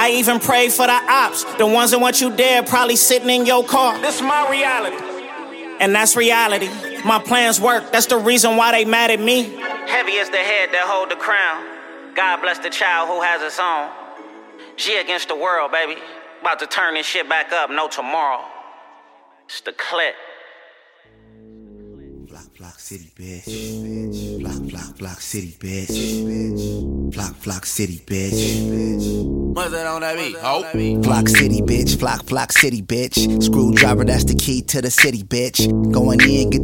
I even pray for the ops, the ones that want you dead, probably sitting in your car. This is my reality. And that's reality. My plans work, that's the reason why they mad at me. Heavy is the head that hold the crown. God bless the child who has its own. G against the world, baby. About to turn this shit back up, no tomorrow. It's the clip. Block city, bitch. Block city, bitch. Block city, bitch. What's that on that beat? Oh. Flock city, bitch. Flock city, bitch. Screwdriver, that's the key to the city, bitch. Going in, get